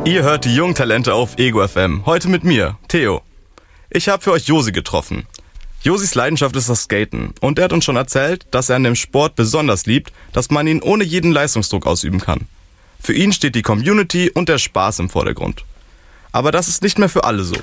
Ihr hört die jungen Talente auf Ego FM. Heute mit mir, Theo. Ich habe für euch Josi getroffen. Josis Leidenschaft ist das Skaten und er hat uns schon erzählt, dass er an dem Sport besonders liebt, dass man ihn ohne jeden Leistungsdruck ausüben kann. Für ihn steht die Community und der Spaß im Vordergrund. Aber das ist nicht mehr für alle so.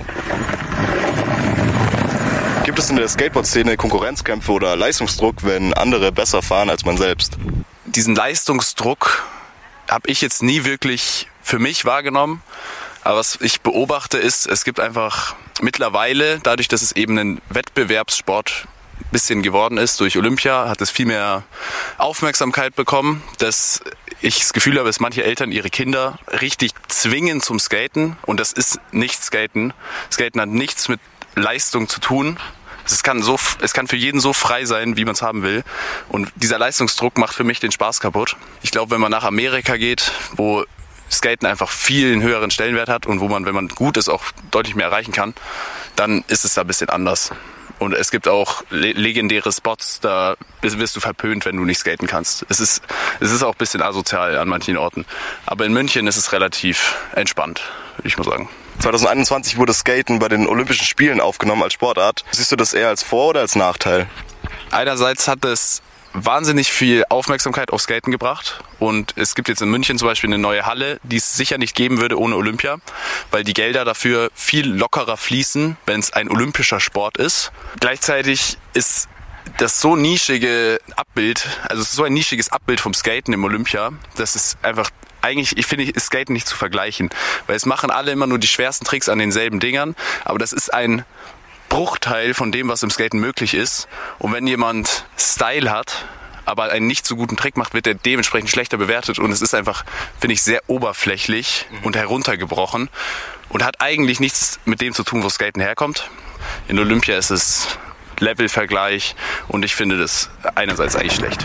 Gibt es in der Skateboard-Szene Konkurrenzkämpfe oder Leistungsdruck, wenn andere besser fahren als man selbst? Diesen Leistungsdruck habe ich jetzt nie wirklich für mich wahrgenommen. Aber was ich beobachte ist, es gibt einfach mittlerweile, dadurch, dass es eben ein Wettbewerbssport ein bisschen geworden ist, durch Olympia, hat es viel mehr Aufmerksamkeit bekommen, dass ich das Gefühl habe, dass manche Eltern ihre Kinder richtig zwingen zum Skaten. Und das ist nicht Skaten. Skaten hat nichts mit Leistung zu tun. Es kann für jeden so frei sein, wie man es haben will. Und dieser Leistungsdruck macht für mich den Spaß kaputt. Ich glaube, wenn man nach Amerika geht, wo Skaten einfach viel einen höheren Stellenwert hat und wo man, wenn man gut ist, auch deutlich mehr erreichen kann, dann ist es da ein bisschen anders. Und es gibt auch legendäre Spots, da wirst du verpönt, wenn du nicht skaten kannst. Es ist auch ein bisschen asozial an manchen Orten. Aber in München ist es relativ entspannt, würde ich mal sagen. 2021 wurde Skaten bei den Olympischen Spielen aufgenommen als Sportart. Siehst du das eher als Vor- oder als Nachteil? Einerseits hat es wahnsinnig viel Aufmerksamkeit auf Skaten gebracht und es gibt jetzt in München zum Beispiel eine neue Halle, die es sicher nicht geben würde ohne Olympia, weil die Gelder dafür viel lockerer fließen, wenn es ein olympischer Sport ist. Gleichzeitig ist das so nischige Abbild, also es ist so ein nischiges Abbild vom Skaten im Olympia, das ist einfach eigentlich, ich finde, ist Skaten nicht zu vergleichen, weil es machen alle immer nur die schwersten Tricks an denselben Dingern, aber das ist ein Bruchteil von dem, was im Skaten möglich ist. Und wenn jemand Style hat, aber einen nicht so guten Trick macht, wird er dementsprechend schlechter bewertet. Und es ist einfach, finde ich, sehr oberflächlich und heruntergebrochen und hat eigentlich nichts mit dem zu tun, wo Skaten herkommt. In Olympia ist es Levelvergleich und ich finde das einerseits eigentlich schlecht.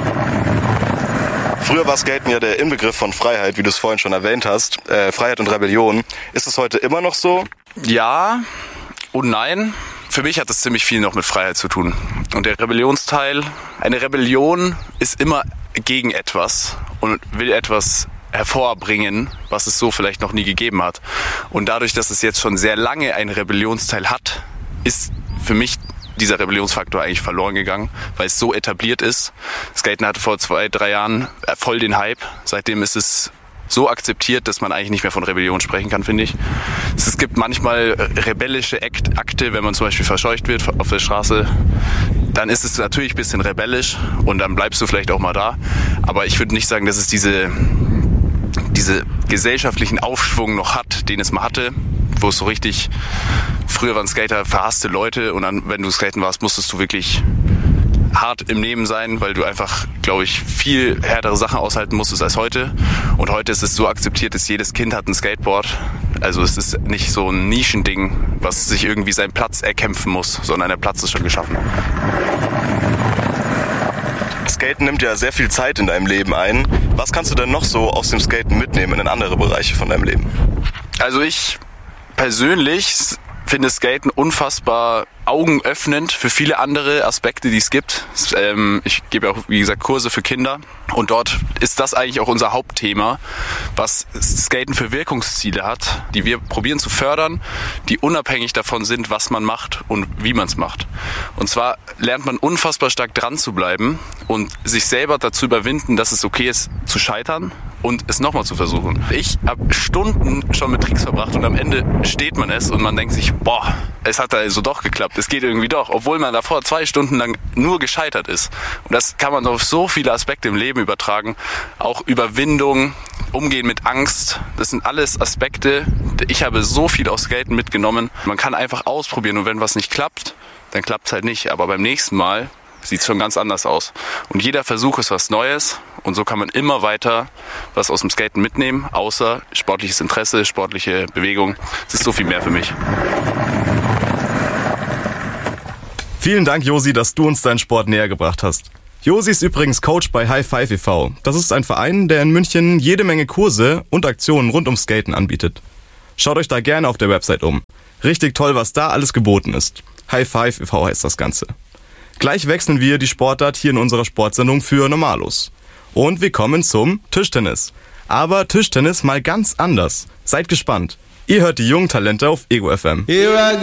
Früher war Skaten ja der Inbegriff von Freiheit, wie du es vorhin schon erwähnt hast. Freiheit und Rebellion. Ist es heute immer noch so? Ja und nein. Für mich hat das ziemlich viel noch mit Freiheit zu tun. Und der Rebellionsteil, eine Rebellion ist immer gegen etwas und will etwas hervorbringen, was es so vielleicht noch nie gegeben hat. Und dadurch, dass es jetzt schon sehr lange einen Rebellionsteil hat, ist für mich dieser Rebellionsfaktor eigentlich verloren gegangen, weil es so etabliert ist. Skaten hatte vor 2-3 Jahren voll den Hype. Seitdem ist es so akzeptiert, dass man eigentlich nicht mehr von Rebellion sprechen kann, finde ich. Es gibt manchmal rebellische Akte, wenn man zum Beispiel verscheucht wird auf der Straße, dann ist es natürlich ein bisschen rebellisch und dann bleibst du vielleicht auch mal da. Aber ich würde nicht sagen, dass es diese gesellschaftlichen Aufschwung noch hat, den es mal hatte, wo es so richtig, früher waren Skater verhasste Leute und dann, wenn du Skaten warst, musstest du wirklich hart im Leben sein, weil du einfach, glaube ich, viel härtere Sachen aushalten musstest als heute. Und heute ist es so akzeptiert, dass jedes Kind hat ein Skateboard. Also es ist nicht so ein Nischending, was sich irgendwie seinen Platz erkämpfen muss, sondern der Platz ist schon geschaffen. Skaten nimmt ja sehr viel Zeit in deinem Leben ein. Was kannst du denn noch so aus dem Skaten mitnehmen in andere Bereiche von deinem Leben? Also ich persönlich finde Skaten unfassbar augenöffnend für viele andere Aspekte, die es gibt. Ich gebe ja auch, wie gesagt, Kurse für Kinder und dort ist das eigentlich auch unser Hauptthema, was Skaten für Wirkungsziele hat, die wir probieren zu fördern, die unabhängig davon sind, was man macht und wie man es macht. Und zwar lernt man unfassbar stark dran zu bleiben und sich selber dazu überwinden, dass es okay ist, zu scheitern und es nochmal zu versuchen. Ich habe Stunden schon mit Tricks verbracht und am Ende steht man es und man denkt sich, boah, es hat also doch geklappt, es geht irgendwie doch, obwohl man davor 2 Stunden lang nur gescheitert ist. Und das kann man auf so viele Aspekte im Leben übertragen, auch Überwindung, Umgehen mit Angst, das sind alles Aspekte, ich habe so viel aus Skaten mitgenommen. Man kann einfach ausprobieren und wenn was nicht klappt, dann klappt es halt nicht, aber beim nächsten Mal sieht es schon ganz anders aus. Und jeder Versuch ist was Neues und so kann man immer weiter was aus dem Skaten mitnehmen, außer sportliches Interesse, sportliche Bewegung. Es ist so viel mehr für mich. Vielen Dank, Josi, dass du uns deinen Sport näher gebracht hast. Josi ist übrigens Coach bei High Five e.V. Das ist ein Verein, der in München jede Menge Kurse und Aktionen rund ums Skaten anbietet. Schaut euch da gerne auf der Website um. Richtig toll, was da alles geboten ist. High Five e.V. heißt das Ganze. Gleich wechseln wir die Sportart hier in unserer Sportsendung für Normalos. Und wir kommen zum Tischtennis. Aber Tischtennis mal ganz anders. Seid gespannt. Ihr hört die jungen Talente auf Ego FM.